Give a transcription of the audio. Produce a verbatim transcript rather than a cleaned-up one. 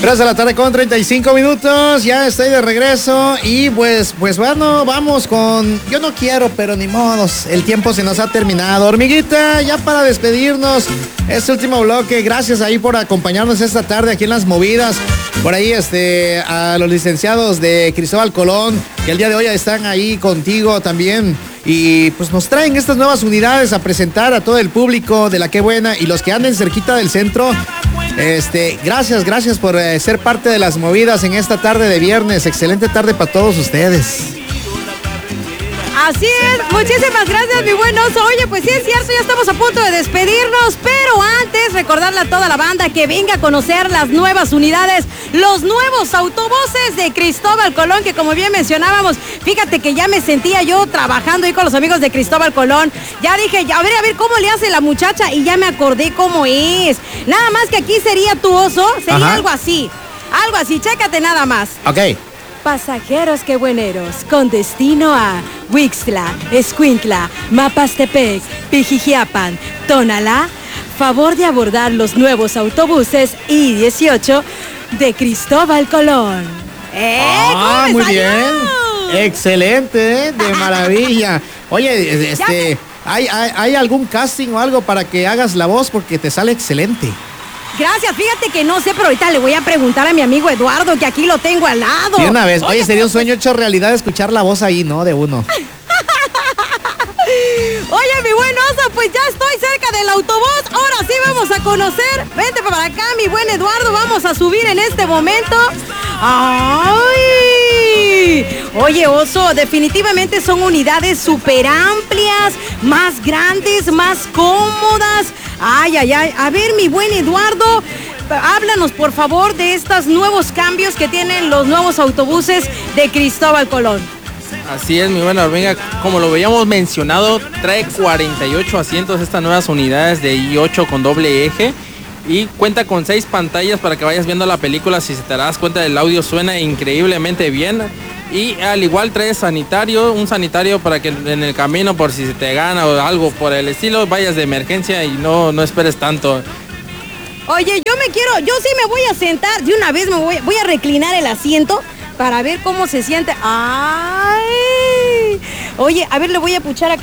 tres de la tarde con treinta y cinco minutos, ya estoy de regreso y pues, pues bueno, vamos con, yo no quiero, pero ni modos, el tiempo se nos ha terminado. Hormiguita, ya para despedirnos, este último bloque, gracias ahí por acompañarnos esta tarde aquí en Las Movidas. Por ahí este, a los licenciados de Cristóbal Colón, que el día de hoy están ahí contigo también. Y pues nos traen estas nuevas unidades a presentar a todo el público de La Qué Buena y los que anden cerquita del centro. Este, gracias, gracias por eh, ser parte de Las Movidas en esta tarde de viernes. Excelente tarde para todos ustedes. Así es, muchísimas gracias, mi buen oso. Oye, pues sí es cierto, ya estamos a punto de despedirnos, pero antes recordarle a toda la banda que venga a conocer las nuevas unidades, los nuevos autobuses de Cristóbal Colón, que como bien mencionábamos, fíjate que ya me sentía yo trabajando ahí con los amigos de Cristóbal Colón. Ya dije, a ver, a ver cómo le hace la muchacha y ya me acordé cómo es. Nada más que aquí sería tu oso, sería Ajá. algo así, algo así, chécate nada más. Ok. Pasajeros quebueneros, con destino a Huixtla, Escuintla, Mapastepec, Pijijiapan, Tonalá, favor de abordar los nuevos autobuses I dieciocho de Cristóbal Colón. ¡Eh! Ah, muy salió? Bien. Excelente, de maravilla. Oye, este, ¿hay, hay, ¿hay algún casting o algo para que hagas la voz? Porque te sale excelente. Gracias, fíjate que no sé, pero ahorita le voy a preguntar a mi amigo Eduardo, que aquí lo tengo al lado. De una vez, oye, oye sería un sueño hecho realidad escuchar la voz ahí, ¿no? De uno. Oye, mi buen oso, pues ya estoy cerca del autobús. Ahora sí vamos a conocer. Vente para acá, mi buen Eduardo. Vamos a subir en este momento. ¡Ay! Oye, oso, definitivamente son unidades súper amplias, más grandes, más cómodas. Ay, ay, ay. A ver, mi buen Eduardo, háblanos, por favor, de estos nuevos cambios que tienen los nuevos autobuses de Cristóbal Colón. Así es, mi buena hormiga, como lo habíamos mencionado, trae cuarenta y ocho asientos estas nuevas unidades de I ocho con doble eje y cuenta con seis pantallas para que vayas viendo la película. Si se te das cuenta, el audio suena increíblemente bien y al igual trae sanitario, un sanitario para que en el camino, por si se te gana o algo por el estilo, vayas de emergencia y no, no esperes tanto. Oye, yo me quiero, yo sí me voy a sentar, de una vez me voy, voy a reclinar el asiento para ver cómo se siente. ¡Ay! Oye, a ver, le voy a puchar acá